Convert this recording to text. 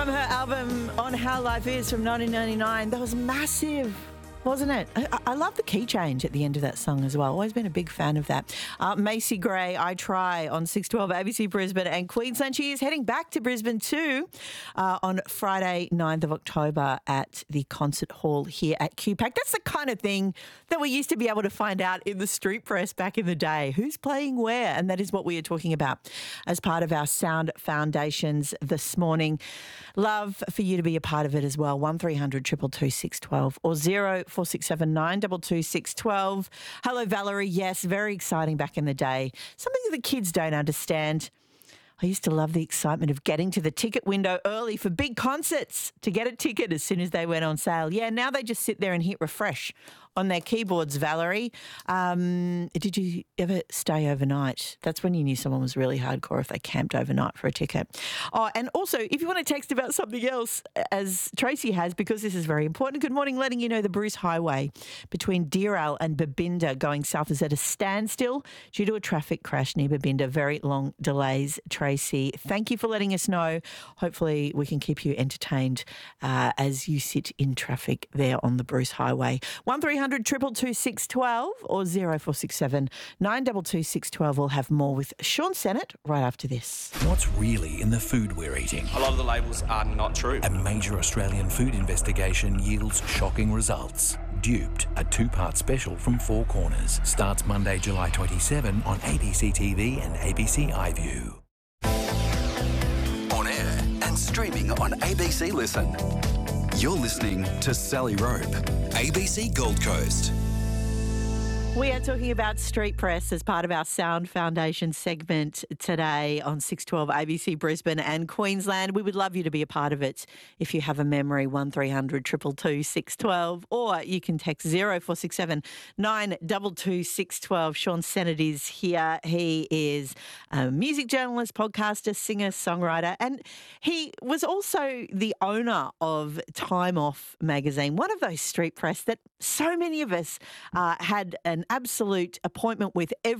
From her album On How Life Is from 1999, that was massive, wasn't it? I love the key change at the end of that song as well. Always been a big fan of that. Macy Gray, I Try on 612 ABC Brisbane and Queensland. She is heading back to Brisbane too on Friday, 9th of October at the concert hall here at QPAC. That's the kind of thing that we used to be able to find out in the street press back in the day. Who's playing where? And that is what we are talking about as part of our Sound Foundations this morning. Love for you to be a part of it as well. 1300 222 612 or 0467 922 612. Hello, Valerie. Yes, very exciting back in the day. Something that the kids don't understand. I used to love the excitement of getting to the ticket window early for big concerts to get a ticket as soon as they went on sale. Yeah, now they just sit there and hit refresh on their keyboards, Valerie. Did you ever stay overnight? That's when you knew someone was really hardcore if they camped overnight for a ticket. Oh, and also, if you want to text about something else, as Tracy has, because this is very important, good morning, letting you know the Bruce Highway between Deeral and Babinda going south is at a standstill due to a traffic crash near Babinda. Very long delays, Tracy. Thank you for letting us know. Hopefully we can keep you entertained as you sit in traffic there on the Bruce Highway. 1300 222 612 or 0467 922 612. We'll have more with Sean Sennett right after this. What's really in the food we're eating? A lot of the labels are not true. A major Australian food investigation yields shocking results. Duped, a two-part special from Four Corners, starts Monday, July 27 on ABC TV and ABC iView. On air and streaming on ABC Listen. You're listening to Sally Rope, ABC Gold Coast. We are talking about street press as part of our Sound Foundation segment today on 612 ABC Brisbane and Queensland. We would love you to be a part of it if you have a memory, 1300 222 612, or you can text 0467 922 612. Sean Sennett is here. He is a music journalist, podcaster, singer, songwriter, and he was also the owner of Time Off magazine, one of those street press that so many of us had an absolute appointment with every